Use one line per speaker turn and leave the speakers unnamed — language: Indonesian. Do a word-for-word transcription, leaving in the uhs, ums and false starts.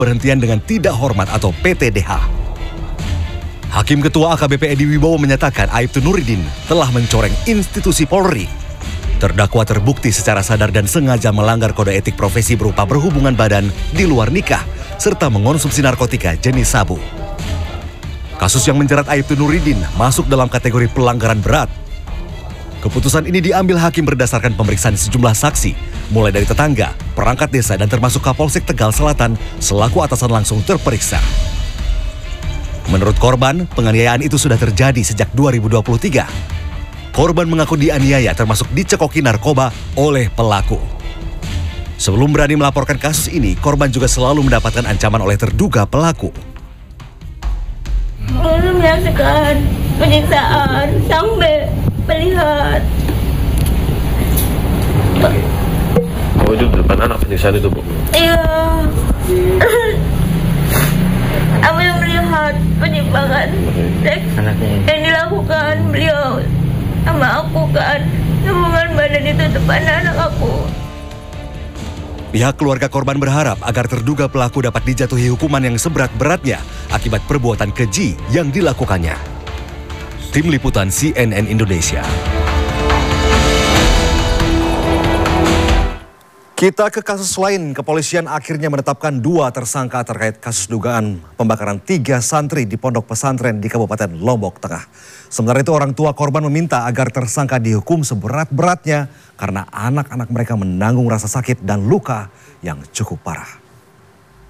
Perhentian dengan tidak hormat atau P T D H. Hakim Ketua A K B P Edi Wibowo menyatakan Aibtu Nuridin telah mencoreng institusi Polri. Terdakwa terbukti secara sadar dan sengaja melanggar kode etik profesi berupa berhubungan badan di luar nikah serta mengonsumsi narkotika jenis sabu. Kasus yang menjerat Aibtu Nuridin masuk dalam kategori pelanggaran berat. Keputusan ini diambil hakim berdasarkan pemeriksaan sejumlah saksi, mulai dari tetangga, perangkat desa, dan termasuk Kapolsek Tegal Selatan selaku atasan langsung terperiksa. Menurut korban, penganiayaan itu sudah terjadi sejak dua ribu dua puluh tiga. Korban mengaku dianiaya termasuk dicekoki narkoba oleh pelaku. Sebelum berani melaporkan kasus ini, korban juga selalu mendapatkan ancaman oleh terduga pelaku.
Belum menyaksikan penyiksaan sampai melihat.
Oh, itu depan anak penyiksaan itu, Bu?
Iya. Ambil melihat penyimpangan seks yang dilakukan beliau sama aku kan. Hubungan badan itu depan anak aku.
Pihak keluarga korban berharap agar terduga pelaku dapat dijatuhi hukuman yang seberat-beratnya akibat perbuatan keji yang dilakukannya. Tim Liputan C N N Indonesia. Kita ke kasus lain. Kepolisian akhirnya menetapkan dua tersangka terkait kasus dugaan pembakaran tiga santri di pondok pesantren di Kabupaten Lombok Tengah. Sementara itu orang tua korban meminta agar tersangka dihukum seberat-beratnya karena anak-anak mereka menanggung rasa sakit dan luka yang cukup parah.